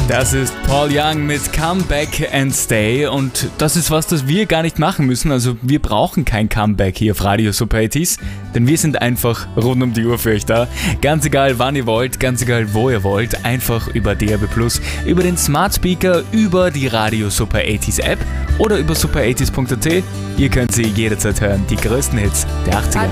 Das ist Paul Young mit Come Back and Stay und das ist was, das wir gar nicht machen müssen. Also wir brauchen kein Comeback hier auf Radio Super 80s, denn wir sind einfach rund um die Uhr für euch da. Ganz egal wann ihr wollt, ganz egal wo ihr wollt, einfach über DAB+, über den Smart Speaker, über die Radio Super 80s App oder über super80s.at. Ihr könnt sie jederzeit hören, die größten Hits der 80er.